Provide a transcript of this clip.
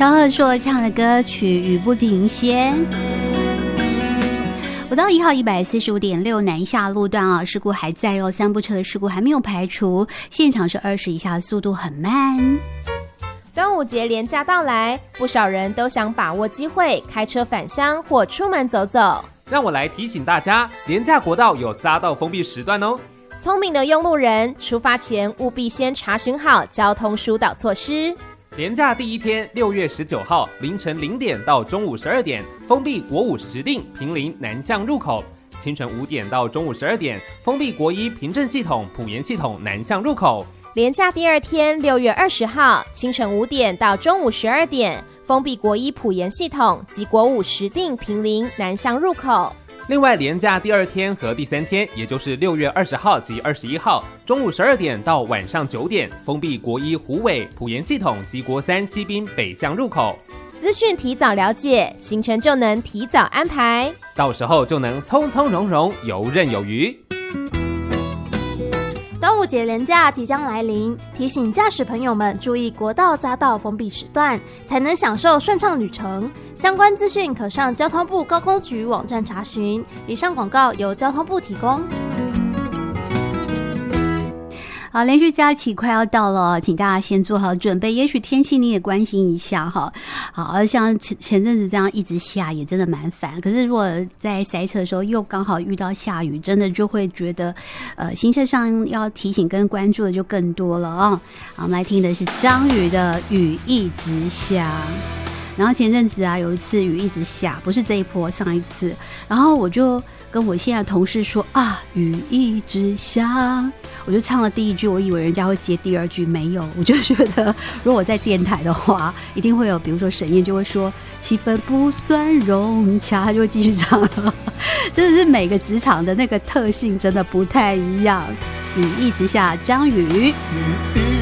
萧贺硕唱的歌曲《雨不停歇》。5到1号145.6南下路段啊，事故还在哦，3部车的事故还没有排除，现场是20以下，速度很慢。 端午节连假到来，不少人都想把握机会开车返乡或出门走走。 让我来提醒大家，连假国道有匝道封闭时段哦。 聪明的用路人，出发前务必先查询好交通疏导措施。 连假第一天6月19号凌晨0点到中午12点封闭国五石碇坪林南向入口，清晨5点到中午12点封闭国一平镇系统埔盐系统南向入口。 连假第二天6月20号清晨5点到中午12点封闭国一埔盐系统及国五石碇坪林南向入口。 另外，连假第二天和第三天，也就是6月20号及21号，中午12点到晚上9点，封闭国一虎尾埔盐系统及国三西滨北向入口。 资讯提早了解，行程就能提早安排， 到时候就能从从容容，游刃有余。 端午节连假即将来临，提醒驾驶朋友们注意国道匝道封闭时段，才能享受顺畅旅程。相关资讯可上交通部高工局网站查询。以上广告由交通部提供。 好，连续假期快要到了，请大家先做好准备。也许天气你也关心一下哈。好，像前阵子这样一直下也真的蛮烦。可是如果在塞车的时候又刚好遇到下雨，真的就会觉得行程上要提醒跟关注的就更多了啊。好，我们来听的是张宇的《雨一直下》。然后前阵子啊，有一次雨一直下，不是这一波，上一次，然后我就跟我现在的同事说啊，雨一直下，我就唱了第一句，我以为人家会接第二句，没有。我就觉得如果我在电台的话，一定会有，比如说沈燕就会说气氛不算融洽，他就会继续唱了。真的是每个职场的那个特性真的不太一样。雨一直下，张宇。 雨